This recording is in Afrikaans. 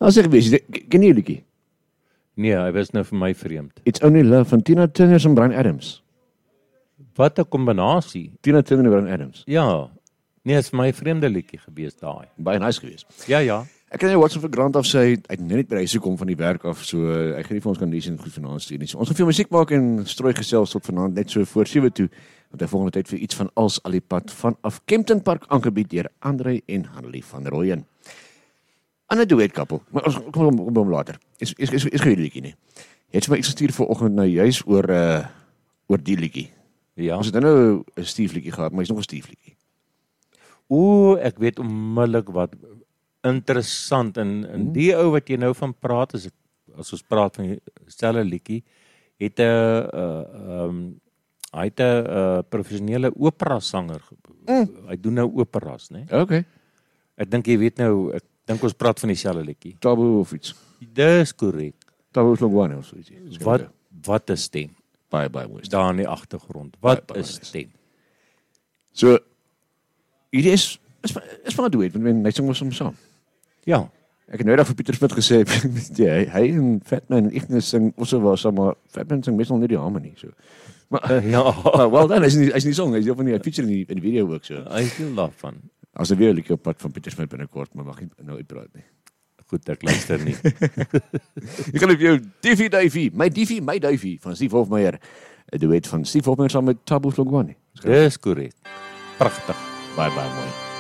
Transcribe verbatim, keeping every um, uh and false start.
Nou sê gewees, ken jy die liedjie? Nee, hy was nou vir my vreemd. It's Only Love van Tina Turner en Bryan Adams. Wat 'n kombinasie. Tina Turner en Bryan Adams. Ja. Nee, is vir my 'n vreemde liedjie gewees daai. Baie nice gewees. Ja, ja. Ek kan nie WhatsApp vir Grant af sê, hy het net by die huis gekom van die werk af, so uh, hy gaan nie vir ons kondisie en goed vanaand stuur nie. So, ons gaan veel musiek maak en strooi gesels tot vanaand net so voor sewe toe, want hy volgende tyd vir iets van Als al die pad vanaf Kempton Park aangebied deur Andre en Hanlie van Rooyen. Ander duet kappel, maar ons kom om, om, om later. Is is is is gee liedjie nie. Jy het vir my gestuur vanoggend nou juis oor uh oor die liedjie. Ja. Ons het nou 'n stiefliedjie gehad, maar hy's nog 'n stiefliedjie. Ooh, ek weet onmiddellik wat interessant en en Hmm. die ou wat jy nou van praat as ek, as ons praat van dieselfde liedjie, het 'n uh um hy het 'n uh, professionele opera sanger. Mm. Hy doen nou operas, né? Nee? Okay. Ek dink jy weet nou, ek dink ons praat van dieselfde liedjie. Tabu of iets. Dis korrek. Tabu Slogwane of so iets. Wat wat 'n stem. Baie baie mooi. Daar in die agtergrond. Wat Baie, baie is nice. stem? So hierdie is is is van 'n duet, want men hy sing mos hom saam. Ja. Ek het nou eendag vir Pieter Smit gesê, ja, hy, hy en Fatman en Ignis sing ons was so maar Fatman sing meestal nie die harmonie so. Maar Uh, ja. maar well dan is nie is nie song, hy's deel van die feature in die in die video ook so. Hy wil daarvan. As 'n weer 'n liedjie op pad van Pieter Smit binnekort, maar mag nie nou uitpraat nie. Goed, ek luister nie. Ek gaan vir jou Diffie Davie, my Diffie, my Davie van Steve Hofmeyer. 'n Duet van Steve Hofmeyer saam met Tabu Slogwane. Dis korrek. Pragtig. Baie baie mooi.